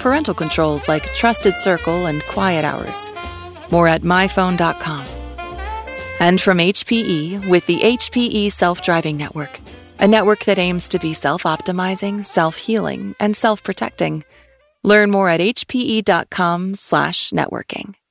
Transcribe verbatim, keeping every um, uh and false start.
parental controls like Trusted Circle and Quiet Hours. More at my phone dot com. And from H P E with the H P E Self-Driving Network, a network that aims to be self-optimizing, self-healing, and self-protecting. Learn more at h p e dot com slash networking.